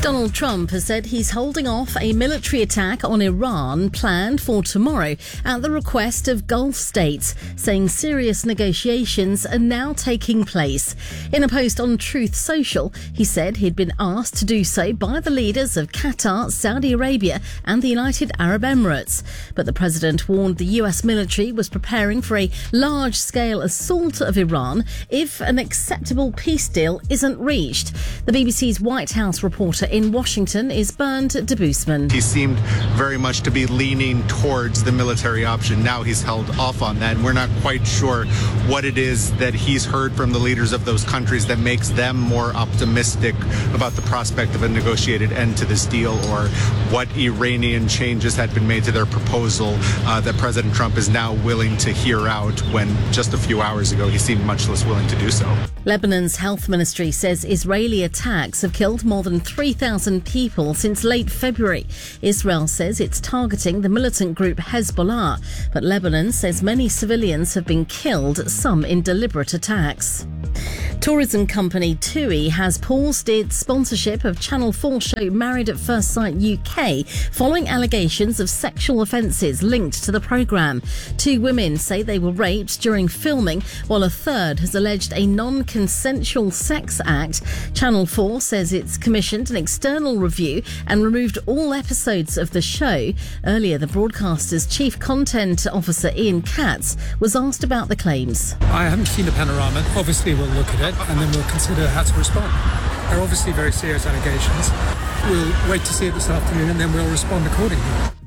Donald Trump has said he's holding off a military attack on Iran planned for tomorrow at the request of Gulf states, saying serious negotiations are now taking place. In a post on Truth Social, he said he'd been asked to do so by the leaders of Qatar, Saudi Arabia and the United Arab Emirates. But the president warned the US military was preparing for a large-scale assault of Iran if an acceptable peace deal isn't reached. The BBC's White House reporter in Washington is Bernd Debusman. He seemed very much to be leaning towards the military option. Now he's held off on that, and we're not quite sure what it is that he's heard from the leaders of those countries that makes them more optimistic about the prospect of a negotiated end to this deal, or what Iranian changes had been made to their proposal that President Trump is now willing to hear out, when just a few hours ago he seemed much less willing to do so. Lebanon's health ministry says Israeli attacks have killed more than 3,000 people since late February. Israel says it's targeting the militant group Hezbollah, but Lebanon says many civilians have been killed, some in deliberate attacks. Tourism company TUI has paused its sponsorship of Channel 4 show Married at First Sight UK following allegations of sexual offences linked to the programme. 2 women say they were raped during filming, while a third has alleged a non-consensual sex act. Channel 4 says it's commissioned an external review and removed all episodes of the show. Earlier, the broadcaster's chief content officer Ian Katz was asked about the claims. I haven't seen the panorama. Obviously, we'll look at it and then we'll consider how to respond. They're obviously very serious allegations. We'll wait to see it this afternoon and then we'll respond accordingly.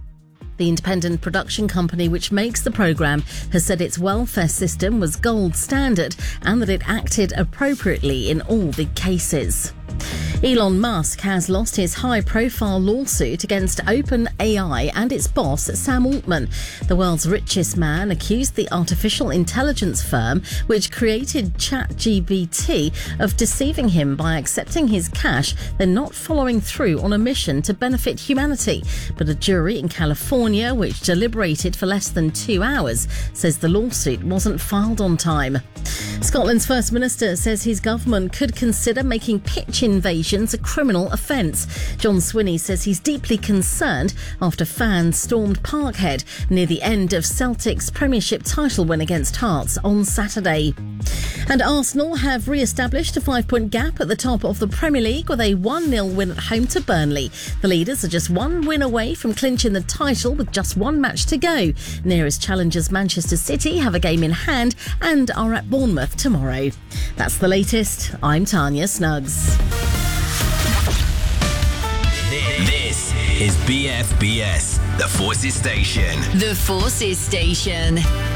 The independent production company which makes the programme has said its welfare system was gold standard and that it acted appropriately in all the cases. Elon Musk has lost his high-profile lawsuit against OpenAI and its boss, Sam Altman. The world's richest man accused the artificial intelligence firm, which created ChatGPT, of deceiving him by accepting his cash, then not following through on a mission to benefit humanity. But a jury in California, which deliberated for less than 2 hours, says the lawsuit wasn't filed on time. Scotland's First Minister says his government could consider making pitch invasions a criminal offence. John Swinney says he's deeply concerned after fans stormed Parkhead near the end of Celtic's Premiership title win against Hearts on Saturday. And Arsenal have re-established a 5-point gap at the top of the Premier League with a 1-0 win at home to Burnley. The leaders are just 1 win away from clinching the title with just 1 match to go. Nearest challengers Manchester City have a game in hand and are at Bournemouth tomorrow. That's the latest. I'm Tanya Snuggs. This is BFBS, the Forces Station. The Forces Station.